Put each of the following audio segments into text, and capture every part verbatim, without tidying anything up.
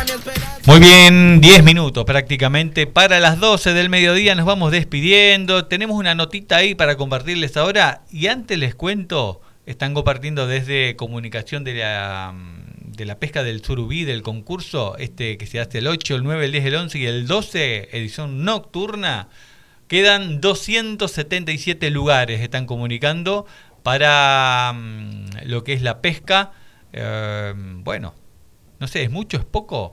Muy bien, diez minutos prácticamente para las doce del mediodía, nos vamos despidiendo. Tenemos una notita ahí para compartirles ahora y antes les cuento, están compartiendo desde comunicación de la, de la pesca del Surubí, del concurso este que se hace el ocho, el nueve, el diez, el once y el doce, edición nocturna. Quedan doscientos setenta y siete lugares, están comunicando para um, lo que es la pesca. Eh, bueno, no sé, ¿es mucho, es poco?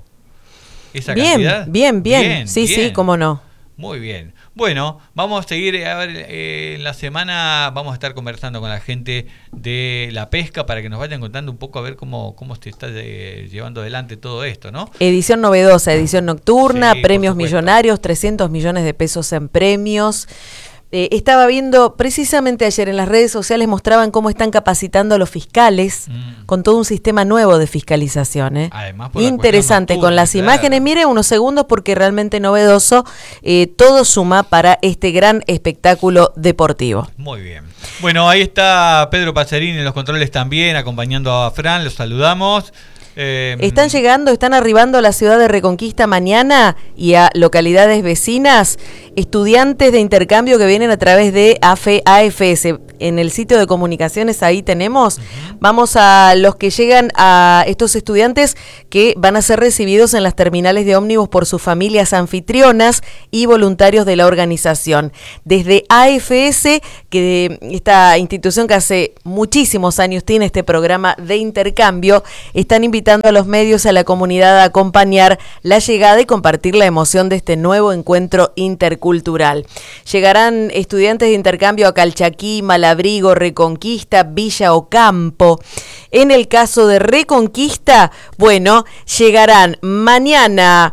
Esa bien, cantidad. bien, bien, bien. Sí, bien. sí, cómo no. Muy bien. Bueno, vamos a seguir, a ver, eh, en la semana vamos a estar conversando con la gente de la pesca para que nos vayan contando un poco a ver cómo, cómo se está eh, llevando adelante todo esto, ¿no? Edición novedosa, edición nocturna, sí, premios millonarios, trescientos millones de pesos en premios. Eh, estaba viendo, precisamente ayer en las redes sociales mostraban cómo están capacitando a los fiscales mm. con todo un sistema nuevo de fiscalización. ¿eh? Además, por interesante, nocturna, con las claro. imágenes. Mire unos segundos porque realmente novedoso. Eh, todo suma para este gran espectáculo deportivo. Muy bien. Bueno, ahí está Pedro Pacerini en los controles también, acompañando a Fran, los saludamos. Eh, están llegando, están arribando a la ciudad de Reconquista mañana y a localidades vecinas estudiantes de intercambio que vienen a través de A F S. En el sitio de comunicaciones ahí tenemos, uh-huh. vamos a los que llegan a estos estudiantes que van a ser recibidos en las terminales de ómnibus por sus familias anfitrionas y voluntarios de la organización. Desde A F S, que esta institución que hace muchísimos años tiene este programa de intercambio, están invitando a los medios, a la comunidad a acompañar la llegada y compartir la emoción de este nuevo encuentro intercultural. Llegarán estudiantes de intercambio a Calchaquí, Malabrigo, Reconquista, Villa Ocampo. En el caso de Reconquista, bueno, llegarán mañana,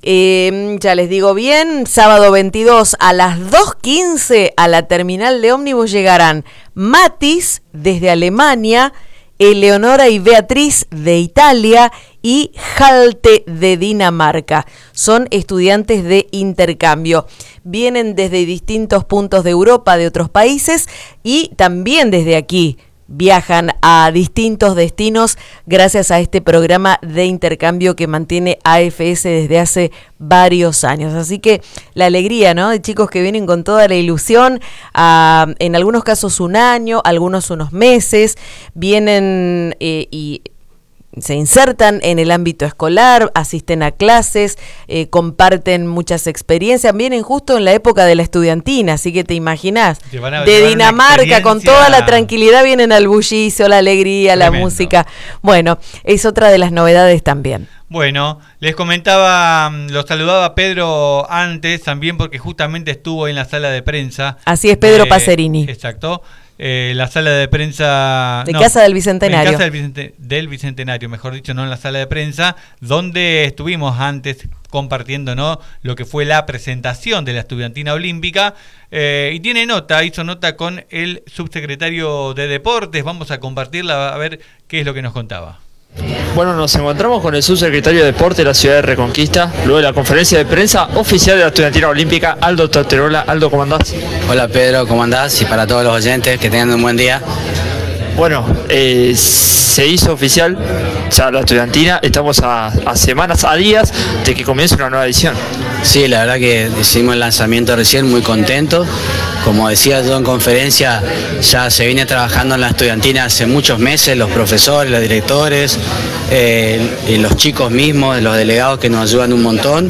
eh, ya les digo bien, sábado veintidós a las dos quince a la terminal de ómnibus llegarán Matis desde Alemania, Eleonora y Beatriz de Italia y Halte de Dinamarca. Son estudiantes de intercambio. Vienen desde distintos puntos de Europa, de otros países, y también desde aquí viajan a distintos destinos gracias a este programa de intercambio que mantiene A F S desde hace varios años. Así que la alegría, ¿no?, de chicos que vienen con toda la ilusión, a, en algunos casos un año, algunos unos meses, vienen eh, y se insertan en el ámbito escolar, asisten a clases, eh, comparten muchas experiencias, vienen justo en la época de la estudiantina, así que te imaginás, de Dinamarca, con toda la tranquilidad, vienen al bullicio, la alegría, tremendo. La música. Bueno, es otra de las novedades también. Bueno, les comentaba, los saludaba Pedro antes también porque justamente estuvo en la sala de prensa. Así es, Pedro eh, Pacerini. Exacto. Eh, la sala de prensa de no, Casa del Bicentenario. En Casa del, Bicente, del Bicentenario, mejor dicho, no en la sala de prensa, donde estuvimos antes compartiendo, ¿no?, lo que fue la presentación de la estudiantina olímpica. Eh, y tiene nota, hizo nota con el subsecretario de Deportes. Vamos a compartirla a ver qué es lo que nos contaba. Bueno, nos encontramos con el subsecretario de Deporte de la ciudad de Reconquista, luego de la conferencia de prensa oficial de la estudiantina olímpica, Aldo Torterola. Aldo, ¿cómo andás? Hola Pedro, ¿cómo andás? Y para todos los oyentes, que tengan un buen día. Bueno, eh, se hizo oficial ya la estudiantina, estamos a, a semanas, a días de que comience una nueva edición. Sí, la verdad que hicimos el lanzamiento recién, muy contentos. Como decía yo en conferencia, ya se viene trabajando en la estudiantina hace muchos meses, los profesores, los directores, eh, y los chicos mismos, los delegados que nos ayudan un montón.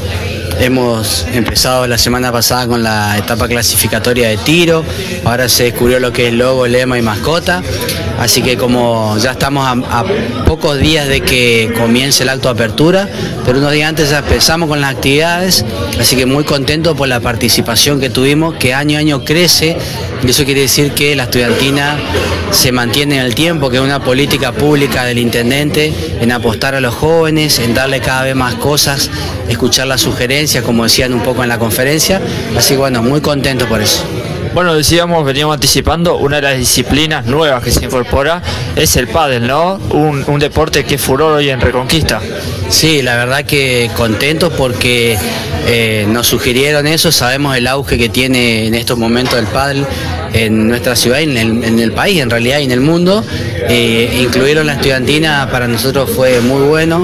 Hemos empezado la semana pasada con la etapa clasificatoria de tiro, ahora se descubrió lo que es logo, lema y mascota, así que como ya estamos a, a pocos días de que comience el acto de apertura, pero unos días antes ya empezamos con las actividades, así que muy contento por la participación que tuvimos, que año a año crece, y eso quiere decir que la estudiantina se mantiene en el tiempo, que es una política pública del intendente en apostar a los jóvenes, en darle cada vez más cosas, escuchar las sugerencias, como decían un poco en la conferencia, así que bueno, muy contento por eso. Bueno, decíamos, veníamos anticipando, una de las disciplinas nuevas que se incorpora es el pádel, ¿no? Un, un deporte que es furor hoy en Reconquista. Sí, la verdad que contentos porque eh, nos sugirieron eso, sabemos el auge que tiene en estos momentos el pádel en nuestra ciudad, en el, en el país en realidad y en el mundo. Eh, incluyeron la estudiantina, para nosotros fue muy bueno.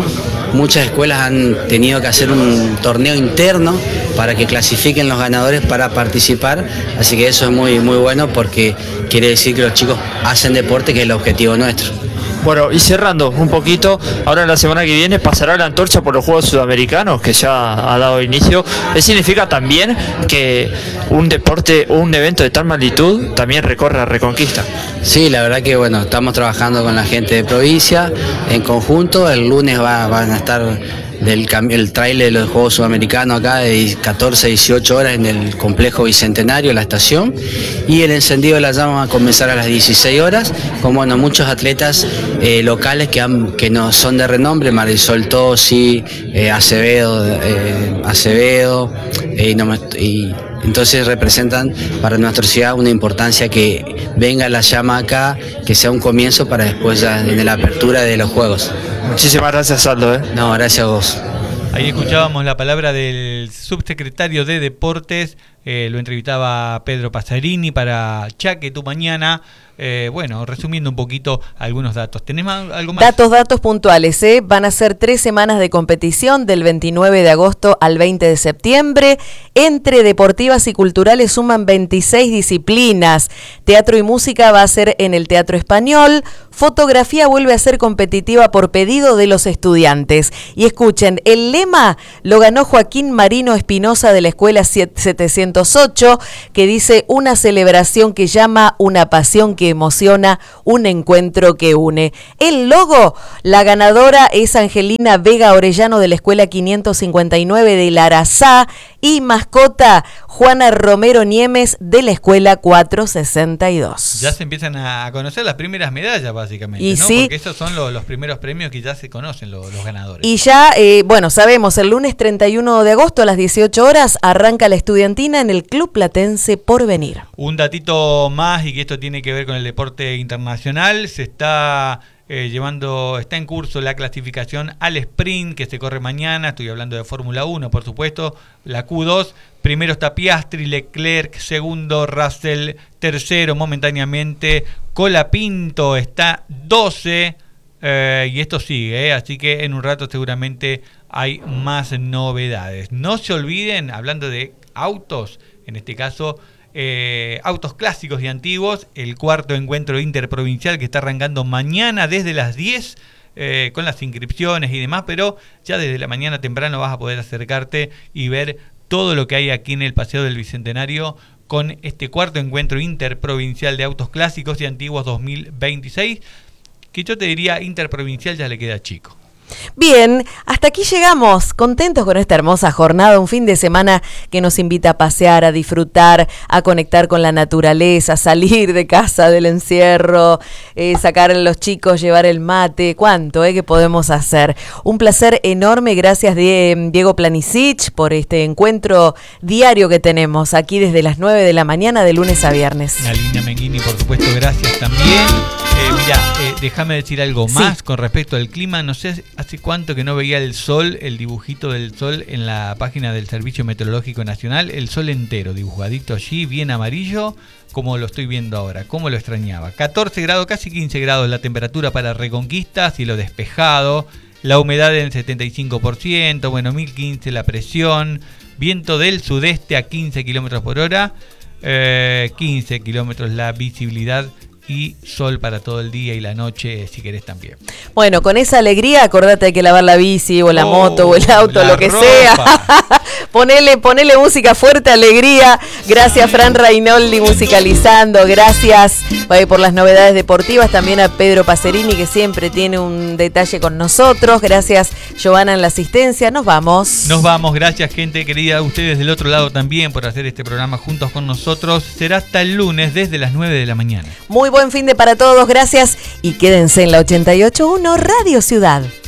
muchas escuelas han tenido que hacer un torneo interno para que clasifiquen los ganadores para participar, así que eso es muy, muy bueno porque quiere decir que los chicos hacen deporte, que es el objetivo nuestro. Bueno, y cerrando un poquito, ahora la semana que viene pasará la antorcha por los Juegos Sudamericanos, que ya ha dado inicio. ¿Eso significa también que un deporte o un evento de tal magnitud también recorre a Reconquista? Sí, la verdad que bueno, estamos trabajando con la gente de provincia en conjunto. El lunes va, van a estar del el trailer de los Juegos Sudamericanos acá de catorce a dieciocho horas en el complejo Bicentenario, la estación, y el encendido de la llama va a comenzar a las dieciséis horas, con bueno, muchos atletas eh, locales que, han, que no son de renombre, Marisol Tosi, eh, Acevedo, eh, Acevedo eh, y, no me, y entonces representan para nuestra ciudad una importancia que venga la llama acá, que sea un comienzo para después ya en la apertura de los Juegos. Muchísimas gracias, Aldo. ¿eh? No, gracias a vos. Ahí escuchábamos la palabra del subsecretario de Deportes, eh, lo entrevistaba Pedro Pasarini para Chaque Tu Mañana. Eh, bueno, resumiendo un poquito algunos datos. ¿Tenés algo más? Datos, datos puntuales, ¿eh? Van a ser tres semanas de competición del veintinueve de agosto al veinte de septiembre. Entre deportivas y culturales suman veintiséis disciplinas. Teatro y música va a ser en el Teatro Español. Fotografía vuelve a ser competitiva por pedido de los estudiantes. Y escuchen, el lema lo ganó Joaquín Marino Espinosa de la Escuela setecientos ocho, que dice: una celebración que llama, una pasión que emociona, un encuentro que une. El logo, la ganadora es Angelina Vega Orellano de la Escuela quinientos cincuenta y nueve de Larazá, y mascota Juana Romero Niemes de la Escuela cuatrocientos sesenta y dos. Ya se empiezan a conocer las primeras medallas, básicamente, y ¿no? sí, porque esos son los, los primeros premios que ya se conocen, los, los ganadores. Y ya, eh, bueno, sabemos, el lunes treinta y uno de agosto a las dieciocho horas arranca la estudiantina en el Club Platense Porvenir. Un datito más, y que esto tiene que ver con el deporte internacional, se está eh, llevando, está en curso la clasificación al sprint que se corre mañana. Estoy hablando de Fórmula uno, por supuesto, la Q dos. Primero está Piastri, Leclerc, segundo Russell, tercero momentáneamente Colapinto, está doce, eh, y esto sigue, eh, así que en un rato seguramente hay más novedades. No se olviden, hablando de autos, en este caso Eh, autos clásicos y antiguos, el cuarto encuentro interprovincial que está arrancando mañana desde las diez, eh, con las inscripciones y demás, pero ya desde la mañana temprano vas a poder acercarte y ver todo lo que hay aquí en el Paseo del Bicentenario con este cuarto encuentro interprovincial de autos clásicos y antiguos dos mil veintiséis, que yo te diría interprovincial ya le queda chico. Bien, hasta aquí llegamos, contentos con esta hermosa jornada, un fin de semana que nos invita a pasear, a disfrutar, a conectar con la naturaleza, salir de casa del encierro, eh, sacar a los chicos, llevar el mate, cuánto eh, que podemos hacer. Un placer enorme, gracias de Diego Planisic por este encuentro diario que tenemos aquí desde las nueve de la mañana de lunes a viernes. Alina Menghini, por supuesto, gracias también. Eh, mira, eh, déjame decir algo más sí. con respecto al clima. No sé hace cuánto que no veía el sol, el dibujito del sol en la página del Servicio Meteorológico Nacional. El sol entero, dibujadito allí, bien amarillo, como lo estoy viendo ahora. Cómo lo extrañaba. catorce grados, casi quince grados la temperatura para Reconquista, cielo despejado. La humedad en setenta y cinco por ciento, bueno, mil quince la presión. Viento del sudeste a quince kilómetros por hora. Eh, quince kilómetros la visibilidad. Y sol para todo el día y la noche, si querés también. Bueno, con esa alegría, acordate hay que lavar la bici o la oh, moto o el auto, lo que ropa. sea. ponele, ponele música fuerte, alegría. Gracias Fran Rainoldi musicalizando. Gracias eh, por las novedades deportivas. También a Pedro Pacerini, que siempre tiene un detalle con nosotros. Gracias Giovanna en la asistencia. Nos vamos. Nos vamos. Gracias gente querida. A ustedes del otro lado también por hacer este programa juntos con nosotros. Será hasta el lunes desde las nueve de la mañana. Muy buen fin de para todos, gracias y quédense en la ochenta y ocho punto uno Radio Ciudad.